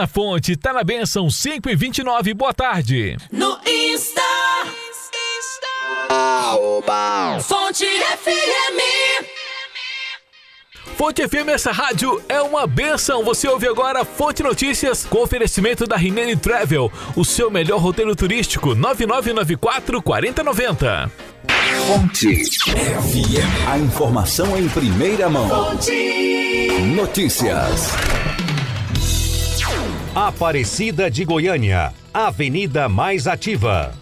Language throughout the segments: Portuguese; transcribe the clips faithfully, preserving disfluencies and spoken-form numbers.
na fonte, tá na bênção, cinco e vinte e nove, boa tarde. No Insta, Fonte F M. Fonte F M, essa rádio é uma bênção. Você ouve agora Fonte Notícias com oferecimento da Rinene Travel, o seu melhor roteiro turístico, nove nove nove quatro, quatro zero nove zero. Fonte F M. A informação em primeira mão. Fonte Notícias. Aparecida de Goiânia, a avenida mais ativa.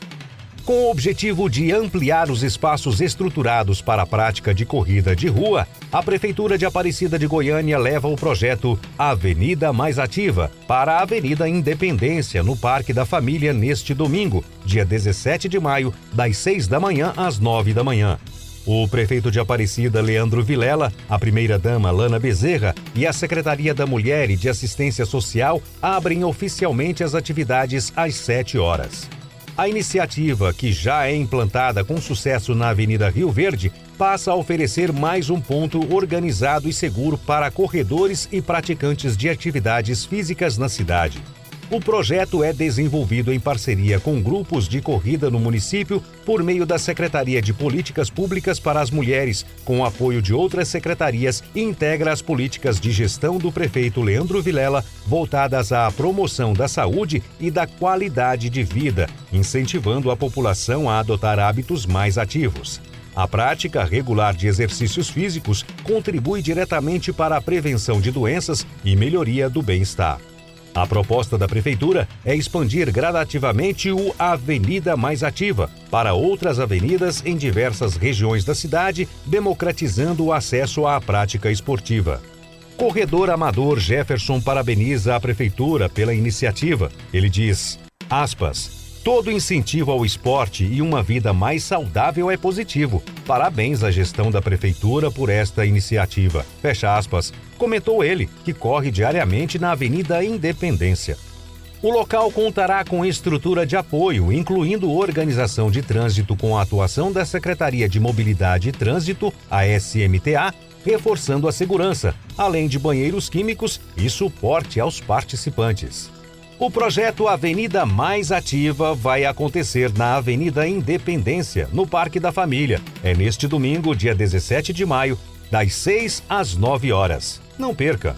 Com o objetivo de ampliar os espaços estruturados para a prática de corrida de rua, a Prefeitura de Aparecida de Goiânia leva o projeto Avenida Mais Ativa para a Avenida Independência, no Parque da Família, neste domingo, dia dezessete de maio, das seis da manhã às nove da manhã. O prefeito de Aparecida, Leandro Vilela, a primeira-dama, Lana Bezerra, e a Secretaria da Mulher e de Assistência Social abrem oficialmente as atividades às sete horas. A iniciativa, que já é implantada com sucesso na Avenida Rio Verde, passa a oferecer mais um ponto organizado e seguro para corredores e praticantes de atividades físicas na cidade. O projeto é desenvolvido em parceria com grupos de corrida no município por meio da Secretaria de Políticas Públicas para as Mulheres, com o apoio de outras secretarias, e integra as políticas de gestão do prefeito Leandro Vilela voltadas à promoção da saúde e da qualidade de vida, incentivando a população a adotar hábitos mais ativos. A prática regular de exercícios físicos contribui diretamente para a prevenção de doenças e melhoria do bem-estar. A proposta da Prefeitura é expandir gradativamente o Avenida Mais Ativa para outras avenidas em diversas regiões da cidade, democratizando o acesso à prática esportiva. Corredor amador Jefferson parabeniza a Prefeitura pela iniciativa. Ele diz, aspas, todo incentivo ao esporte e uma vida mais saudável é positivo. Parabéns à gestão da Prefeitura por esta iniciativa. Fecha aspas. Comentou ele, que corre diariamente na Avenida Independência. O local contará com estrutura de apoio, incluindo organização de trânsito com a atuação da Secretaria de Mobilidade e Trânsito, a S M T A, reforçando a segurança, além de banheiros químicos e suporte aos participantes. O projeto Avenida Mais Ativa vai acontecer na Avenida Independência, no Parque da Família. É neste domingo, dia dezessete de maio, das seis às nove horas. Não perca!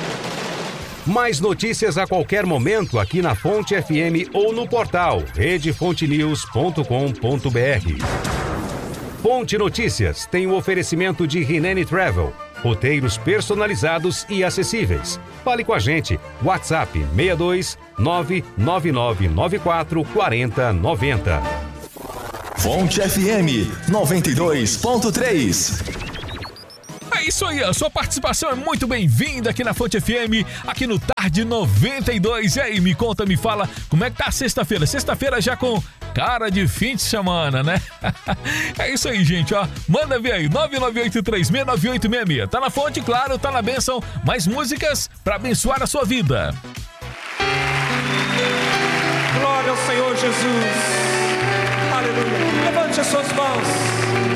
Mais notícias a qualquer momento aqui na Fonte F M ou no portal rede fonte news ponto com ponto b r. Fonte Notícias tem o oferecimento de Rinene Travel. Roteiros personalizados e acessíveis. Fale com a gente. WhatsApp seis dois nove nove nove nove quatro quatro zero nove zero. Fonte F M noventa e dois ponto três. É isso aí, a sua participação é muito bem-vinda aqui na Fonte F M, aqui no Tarde noventa e dois. E aí, me conta, me fala, como é que tá a sexta-feira? Sexta-feira já com cara de fim de semana, né? É isso aí, gente, ó. Manda ver aí, nove nove oito três seis nove oito seis seis. Tá na fonte, claro, tá na bênção. Mais músicas pra abençoar a sua vida. Glória ao Senhor Jesus. Aleluia. Levante as suas mãos.